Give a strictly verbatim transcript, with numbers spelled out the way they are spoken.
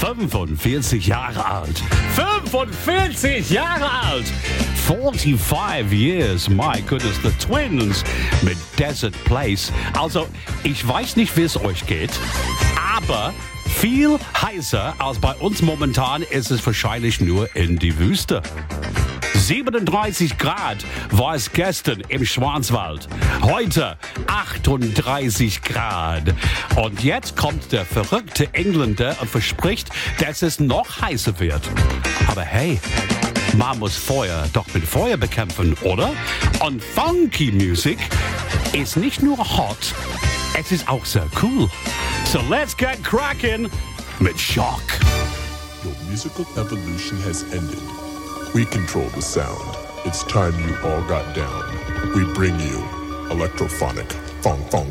fünfundvierzig Jahre alt. fünfundvierzig Jahre alt! forty-five years, my goodness, the Twins mit Desert Place. Also, ich weiß nicht, wie es euch geht, aber viel heißer als bei uns momentan ist es wahrscheinlich nur in die Wüste. siebenunddreißig Grad war es gestern im Schwarzwald. Heute achtunddreißig Grad. Und jetzt kommt der verrückte Engländer und verspricht, dass es noch heißer wird. Aber hey, man muss Feuer doch mit Feuer bekämpfen, oder? Und Funky Music ist nicht nur hot, es ist auch sehr cool. So let's get cracking mit Shock. Your musical evolution has ended. We control the sound. It's time you all got down. We bring you electrophonic funk funk.